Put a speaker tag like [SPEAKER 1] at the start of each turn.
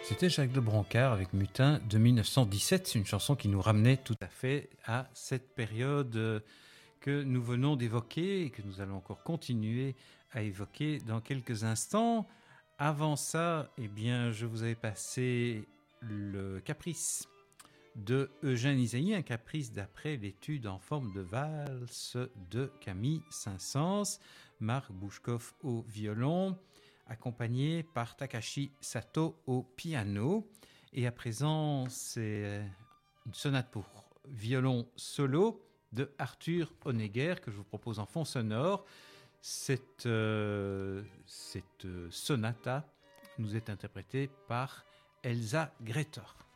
[SPEAKER 1] C'était Jacques de Brancard avec Mutin de 1917. C'est une chanson qui nous ramenait tout à fait à cette période que nous venons d'évoquer et que nous allons encore continuer à évoquer dans quelques instants. Avant ça, eh bien, je vous avais passé le Caprice de Eugène Ysaÿe, un caprice d'après l'étude en forme de valse de Camille Saint-Saëns, Marc Bouchkov au violon, accompagné par Takashi Sato au piano. Et à présent, c'est une sonate pour violon solo de Arthur Honegger que je vous propose en fond sonore. Cette sonata nous est interprétée par Elsa Grettor.